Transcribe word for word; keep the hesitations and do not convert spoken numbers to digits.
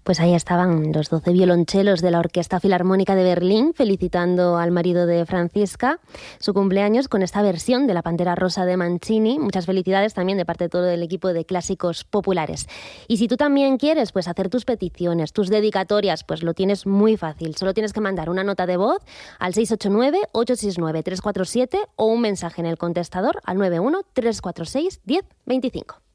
Pues ahí estaban los doce violonchelos de la Orquesta Filarmónica de Berlín felicitando al marido de Francisca su cumpleaños con esta versión de La Pantera Rosa de Mancini. Muchas felicidades también de parte de todo el equipo de Clásicos Populares. Y si tú también quieres pues hacer tus peticiones, tus dedicatorias, pues lo tienes muy fácil. Solo tienes que mandar una nota de voz al seis ocho nueve, ocho seis nueve, tres cuatro siete o un mensaje en el contestador al nueve uno, tres cuatro seis, uno cero dos cinco.